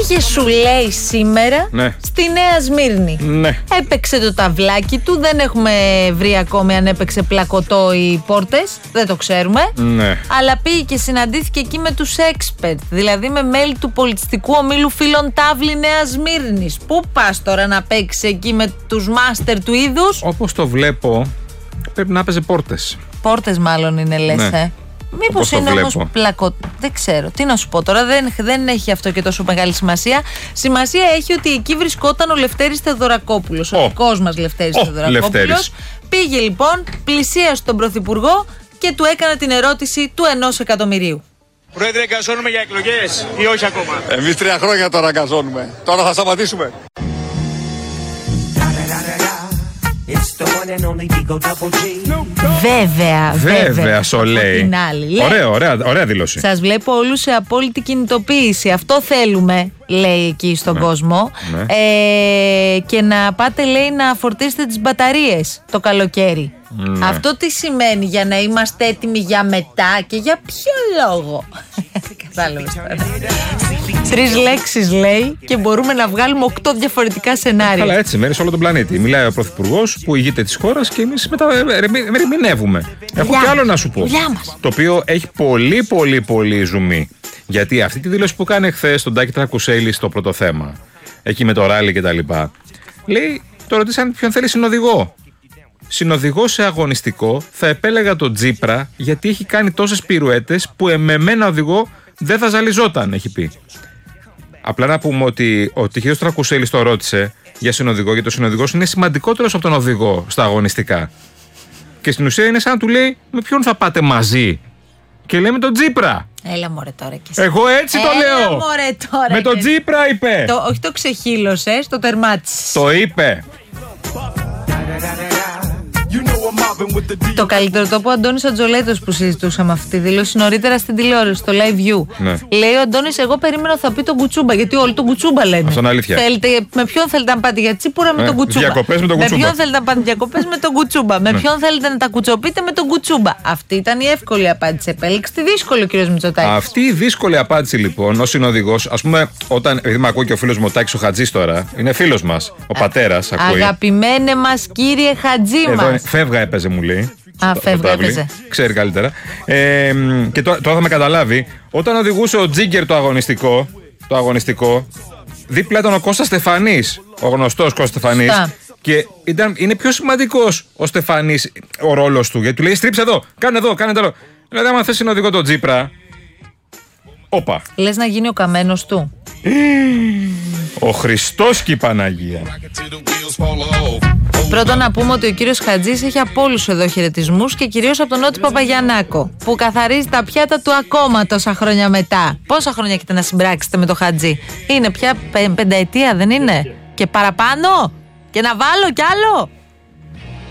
Πήγε, σου λέει, σήμερα στη Νέα Σμύρνη. Ναι. Έπαιξε το ταυλάκι του. Δεν έχουμε βρει ακόμη αν έπαιξε πλακωτό οι πόρτες. Δεν το ξέρουμε. Ναι. Αλλά πήγε και συναντήθηκε εκεί με τους expert. Δηλαδή με μέλη του πολιτιστικού ομίλου Φίλων Τάβλη Νέας Σμύρνης. Πού πας τώρα να παίξεις εκεί με τους μάστερ του είδους? Όπως το βλέπω, πρέπει να έπαιζε πόρτες. Πόρτες μάλλον είναι, λες, Ναι. Μήπως είναι όμως πλακωτό? Δεν ξέρω. Τι να σου πω τώρα, δεν έχει αυτό και τόσο μεγάλη σημασία. Σημασία έχει ότι εκεί βρισκόταν ο Λευτέρης Θεοδωρακόπουλος. Ο δικός μας Λευτέρης Θεοδωρακόπουλος. Πήγε λοιπόν, πλησίασε τον Πρωθυπουργό και του έκανε την ερώτηση του 1 εκατομμυρίου. Πρόεδρε, εγκαζώνουμε για εκλογές ή όχι ακόμα? Εμείς 3 χρόνια τώρα εγκαζώνουμε. Τώρα θα σταματήσουμε. Βέβαια, σου λέει. Ωραία δήλωση. Σας βλέπω όλους σε απόλυτη κινητοποίηση. Αυτό θέλουμε, λέει εκεί στον κόσμο. Και να πάτε, λέει, να φορτίσετε τις μπαταρίες το καλοκαίρι. Αυτό τι σημαίνει? Για να είμαστε έτοιμοι για μετά και για ποιο λόγο? Κατάλαβες τώρα. 3 λέξεις, λέει, και μπορούμε να βγάλουμε 8 διαφορετικά σενάρια. Καλά, έτσι μένει σε όλο τον πλανήτη. Μιλάει ο Πρωθυπουργός που ηγείται της χώρας και εμείς μετά ερμηνεύουμε. Έχω κι άλλο να σου πω. Το οποίο έχει πολύ ζουμί. Γιατί αυτή τη δήλωση που κάνει χθες τον Τάκη Τρακουσέλη στο πρώτο θέμα, εκεί με το ράλι και τα λοιπά, λέει, το ρωτήσαν ποιον θέλει συνοδηγό. Συνοδηγό σε αγωνιστικό θα επέλεγα τον Τζίπρα, γιατί έχει κάνει τόσες πυρουέτες που με εμένα οδηγό δεν θα ζαλιζόταν, έχει πει. Απλά να πούμε ότι ο τυχαίος Τρακουσέλης το ρώτησε για συνοδηγό, γιατί ο συνοδηγός είναι σημαντικότερος από τον οδηγό στα αγωνιστικά. Και στην ουσία είναι σαν να του λέει, με ποιον θα πάτε μαζί? Και λέει, με τον Τζίπρα. Έλα μωρέ τώρα κι εσύ. Εγώ έτσι το λέω. Μωρέ τώρα. Με τον Τζίπρα είπε. Όχι, το ξεχύλωσε, το τερμάτισε. Το είπε. Το καλύτερο το είπε ο Αντώνης Ατζολέτος που συζητούσαμε αυτή τη δήλωση νωρίτερα στην τηλεόραση, στο Live View. Ναι. Λέει ο Αντώνης, εγώ περίμενα θα πει τον Κουτσούμπα, γιατί όλοι τον Κουτσούμπα λένε. Αυτό είναι αλήθεια. Με ποιον θέλετε να πάτε για τσίπουρα? Με τον Κουτσούμπα. Διακοπές με τον Κουτσούμπα. Με ποιον θέλετε να πάτε διακοπές? Με τον Κουτσούμπα. Με ποιον θέλετε να τα κουτσοπείτε? Με τον Κουτσούμπα. Αυτή ήταν η εύκολη απάντηση. Επέλεξε τη δύσκολη ο κ. Μητσοτάκης. Αυτή η δύσκολη απάντηση λοιπόν, ο συνοδηγός, ας πούμε, όταν. Επειδή με ακούει και ο φίλος μου ο Τάκης ο Χατζής τώρα, είναι φίλος μας, ο πατέρας. Αγαπημένε μας κύριε Χατζή μας. Φεύγα έπαιζε, μου λέει. Φεύγα έπαιζε. Ξέρει καλύτερα. Και τώρα θα με καταλάβει. Όταν οδηγούσε ο Τζίγκερ το αγωνιστικό, δίπλα ήταν ο Κώστας Στεφανής, ο γνωστός Κώστας Στεφανής. Και είναι πιο σημαντικός ο Στεφανής, ο ρόλος του. Γιατί του λέει, στρίψε εδώ, κάνε εδώ. Δηλαδή, άμα θες συνοδηγό τον Τζίπρα. Όπα. Λες να γίνει ο καμένος του. Ο Χριστός και η Παναγία. Πρώτα να πούμε ότι ο κύριος Χατζής έχει από όλους εδώ χαιρετισμούς και κυρίως από τον Νότι Παπαγιαννάκο, που καθαρίζει τα πιάτα του ακόμα τόσα χρόνια μετά. Πόσα χρόνια έχετε να συμπράξετε με το Χατζή? Είναι πια 5 ετία, δεν είναι? Και παραπάνω? Και να βάλω κι άλλο?